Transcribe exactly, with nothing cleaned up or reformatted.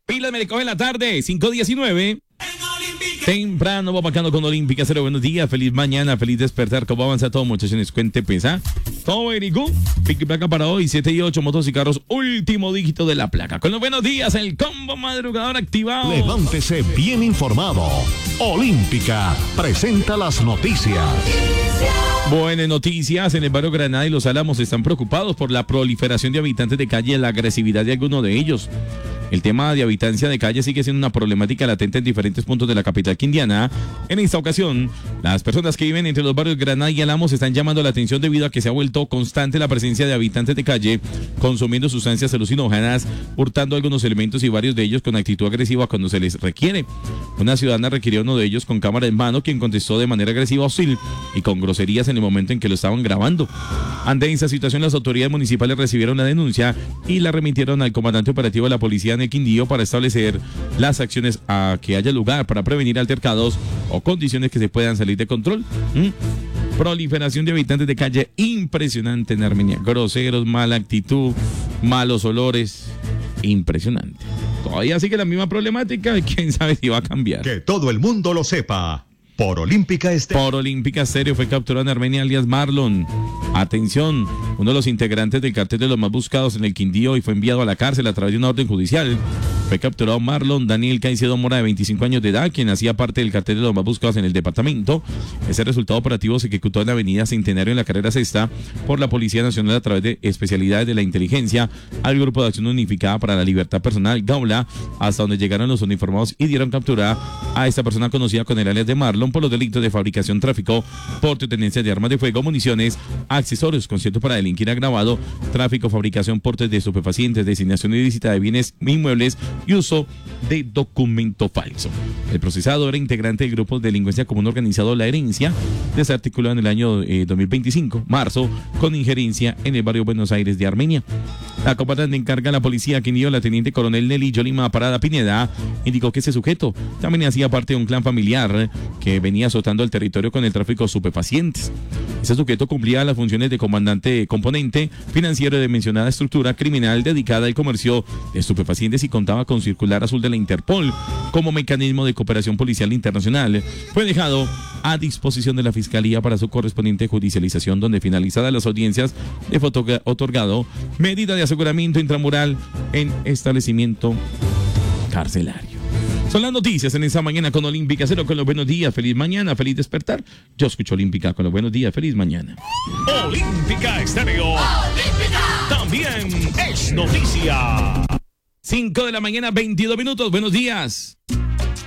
Pilas me le coge en la tarde, cinco diecinueve. Temprano va bacano con Olímpica Cero. Buenos días, feliz mañana, feliz despertar. ¿Cómo avanza todo, muchachones? Cuente, pesa. Todo very good. Pique placa para hoy, siete y ocho, motos y carros, último dígito de la placa. Con los buenos días, el combo madrugador activado. Levántese bien informado. Olímpica presenta las noticias. Buenas noticias. En el barrio Granada y Los Álamos están preocupados por la proliferación de habitantes de calle y la agresividad de algunos de ellos. El tema de habitancia de calle sigue siendo una problemática latente en diferentes puntos de la capital quindiana. En esta ocasión, las personas que viven entre los barrios Granada y Álamos están llamando la atención debido a que se ha vuelto constante la presencia de habitantes de calle consumiendo sustancias alucinógenas, hurtando algunos elementos y varios de ellos con actitud agresiva cuando se les requiere. Una ciudadana requirió a uno de ellos con cámara en mano, quien contestó de manera agresiva, hostil y con groserías en el momento en que lo estaban grabando. Ante esta situación, las autoridades municipales recibieron la denuncia y la remitieron al comandante operativo de la policía en el Quindío para establecer las acciones a que haya lugar para prevenir altercados o condiciones que se puedan salir de control. ¿Mm? Proliferación de habitantes de calle impresionante en Armenia. Groseros, mala actitud, malos olores. Impresionante. Todavía sigue la misma problemática y quién sabe si va a cambiar. Que todo el mundo lo sepa. Por Olímpica Estéreo. Por Olímpica Estéreo fue capturado en Armenia alias Marlon. Atención, uno de los integrantes del cartel de los más buscados en el Quindío y fue enviado a la cárcel a través de una orden judicial. Fue capturado Marlon Daniel Caicedo Mora, de veinticinco años de edad, quien hacía parte del cartel de los más buscados en el departamento. Ese resultado operativo se ejecutó en la avenida Centenario en la carrera sexta por la Policía Nacional a través de especialidades de la inteligencia al Grupo de Acción Unificada para la Libertad Personal, Gaula, hasta donde llegaron los uniformados y dieron captura a esta persona conocida con el alias de Marlon por los delitos de fabricación, tráfico, porte o tenencia de armas de fuego, municiones, accesorios, concierto para delinquir agravado, tráfico, fabricación, porte de estupefacientes, designación ilícita de bienes inmuebles y uso de documento falso. El procesado era integrante del grupo de delincuencia común organizado La Herencia, desarticulado en el año eh, dos mil veinticinco, marzo, con injerencia en el barrio Buenos Aires de Armenia. La comandante encarga a la policía Quindío, la teniente coronel Nelly Yolima Parada Pineda, indicó que ese sujeto también hacía parte de un clan familiar que venía azotando el territorio con el tráfico de estupefacientes. Ese sujeto cumplía las funciones de comandante componente financiero de mencionada estructura criminal dedicada al comercio de estupefacientes y contaba con circular azul de la Interpol como mecanismo de cooperación policial internacional. Fue dejado a disposición de la Fiscalía para su correspondiente judicialización, donde finalizadas las audiencias le fue otorgado medida de aseguramiento intramural en establecimiento carcelario. Son las noticias en esta mañana con Olímpica Cero, con los buenos días, feliz mañana, feliz despertar. Yo escucho Olímpica con los buenos días, feliz mañana. Olímpica Estéreo. Olímpica también es noticia. cinco de la mañana, veintidós minutos, buenos días.